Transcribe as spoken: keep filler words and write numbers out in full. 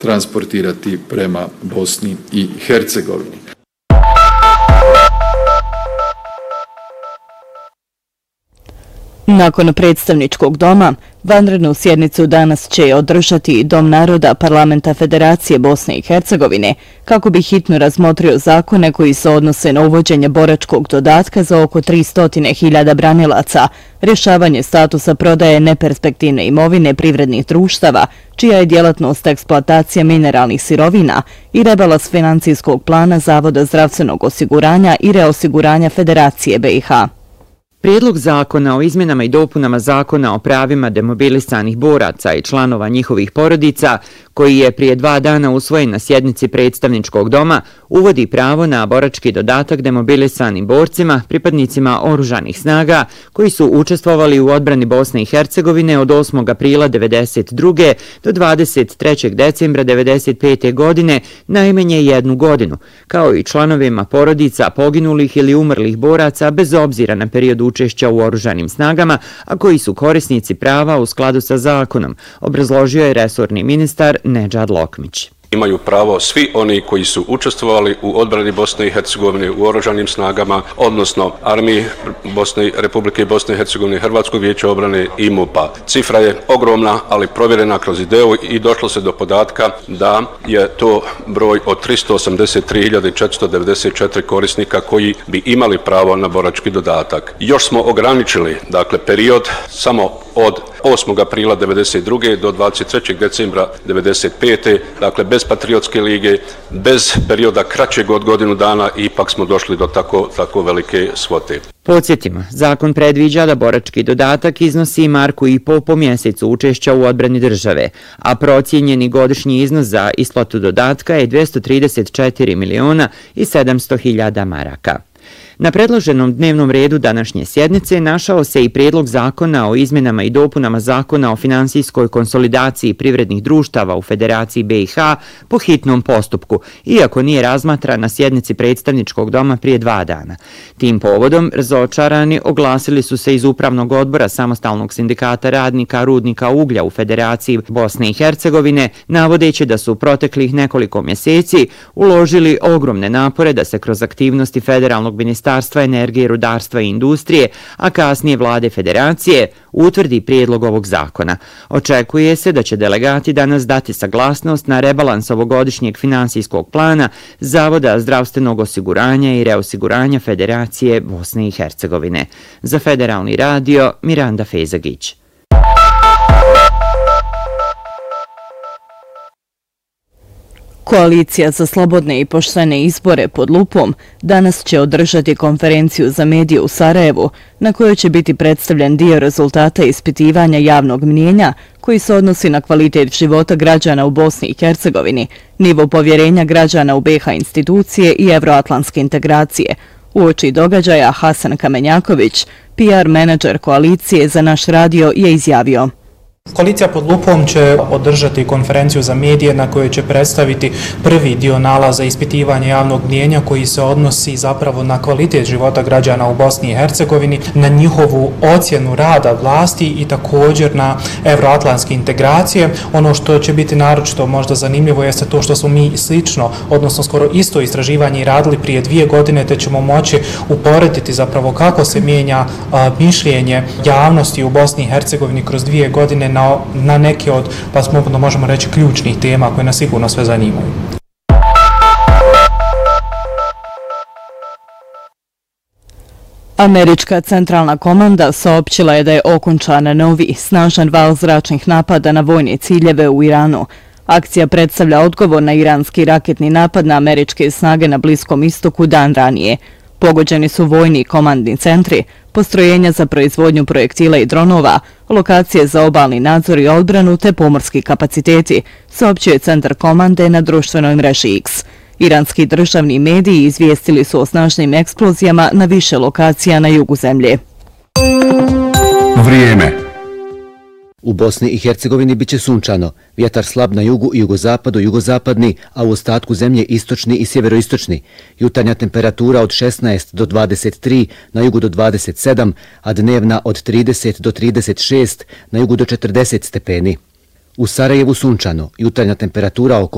transportirati prema Bosni i Hercegovini. Nakon predstavničkog doma, vanrednu sjednicu danas će održati Dom naroda Parlamenta Federacije Bosne i Hercegovine kako bi hitno razmotrio zakone koji se odnose na uvođenje boračkog dodatka za oko tristo hiljada branilaca, rješavanje statusa prodaje neperspektivne imovine privrednih društava, čija je djelatnost eksploatacija mineralnih sirovina i rebalans financijskog plana Zavoda zdravstvenog osiguranja i reosiguranja Federacije B i H. Prijedlog zakona o izmjenama i dopunama zakona o pravima demobilisanih boraca i članova njihovih porodica, koji je prije dva dana usvojen na sjednici predstavničkog doma, uvodi pravo na borački dodatak demobilisanim borcima, pripadnicima oružanih snaga, koji su učestvovali u odbrani Bosne i Hercegovine od osmog aprila devedeset druge do dvadeset trećeg decembra devedeset pete godine najmanje jednu godinu, kao i članovima porodica poginulih ili umrlih boraca bez obzira na period učešća u oružanim snagama, a koji su korisnici prava u skladu sa zakonom, obrazložio je resorni ministar Nedžad Lokmić. Imaju pravo svi oni koji su učestvovali u odbrani Bosne i Hercegovine u oružanim snagama, odnosno Armiji Bosne, Republike Bosne i Hercegovine, Hrvatskog vijeća obrane i M U P-a. Cifra je ogromna, ali provjerena kroz ideu i došlo se do podatka da je to broj od tristo osamdeset tri hiljade četiristo devedeset četiri korisnika koji bi imali pravo na borački dodatak. Još smo ograničili, dakle, period samo od osmog aprila devedeset druge do dvadeset trećeg decembra devedeset pete dakle bez Patriotske lige, bez perioda kraćeg od godinu dana, ipak smo došli do tako, tako velike svote. Podsjetimo, zakon predviđa da borački dodatak iznosi marku i pol po mjesecu učešća u odbrani države, a procijenjeni godišnji iznos za isplatu dodatka je dvjesto trideset četiri miliona i sedamsto hiljada maraka. Na predloženom dnevnom redu današnje sjednice našao se i prijedlog zakona o izmjenama i dopunama zakona o finansijskoj konsolidaciji privrednih društava u Federaciji B i H po hitnom postupku, iako nije razmatran na sjednici predstavničkog doma prije dva dana. Tim povodom razočarani oglasili su se iz Upravnog odbora Samostalnog sindikata radnika rudnika uglja u Federaciji Bosne i Hercegovine, navodeći da su proteklih nekoliko mjeseci uložili ogromne napore da se kroz aktivnosti Federalnog ministarstva energije, rudarstva i industrije, a kasnije vlade Federacije, utvrdi prijedlog ovog zakona. Očekuje se da će delegati danas dati saglasnost na rebalans ovogodišnjeg finansijskog plana Zavoda zdravstvenog osiguranja i reosiguranja Federacije Bosne i Hercegovine. Za Federalni radio, Miranda Fezagić. Koalicija za slobodne i poštene izbore pod lupom danas će održati konferenciju za medije u Sarajevu, na kojoj će biti predstavljen dio rezultata ispitivanja javnog mnijenja koji se odnosi na kvalitet života građana u Bosni i Hercegovini, nivo povjerenja građana u B i H institucije i evroatlantske integracije. Uoči događaja Hasan Kamenjaković, P R menadžer koalicije za naš radio, je izjavio: Koalicija pod lupom će održati konferenciju za medije na kojoj će predstaviti prvi dio nalaza ispitivanja javnog mnijenja koji se odnosi zapravo na kvalitet života građana u Bosni i Hercegovini, na njihovu ocjenu rada vlasti i također na evroatlantske integracije. Ono što će biti naročito možda zanimljivo jeste to što smo mi slično, odnosno skoro isto istraživanje radili prije dvije godine, te ćemo moći uporediti zapravo kako se mijenja a, mišljenje javnosti u Bosni i Hercegovini kroz dvije godine Na, na neke od, pa slobodno možemo reći, ključnih tema koje nas sigurno sve zanimaju. Američka centralna komanda saopćila je da je okončan novi, snažan val zračnih napada na vojne ciljeve u Iranu. Akcija predstavlja odgovor na iranski raketni napad na američke snage na Bliskom istoku dan ranije. Pogođeni su vojni i komandni centri, postrojenja za proizvodnju projektila i dronova, lokacije za obalni nadzor i odbranu te pomorski kapaciteti, saopćio je centar komande na društvenoj mreži X. Iranski državni mediji izvijestili su o snažnim eksplozijama na više lokacija na jugu zemlje. Vrijeme. U Bosni i Hercegovini biće sunčano, vjetar slab na jugu i jugozapadu, jugozapadni, a u ostatku zemlje istočni i sjeveroistočni. Jutarnja temperatura od šesnaest do dvadeset tri, na jugu do dvadeset sedam, a dnevna od trideset do trideset šest, na jugu do četrdeset stepeni. U Sarajevu sunčano, jutarnja temperatura oko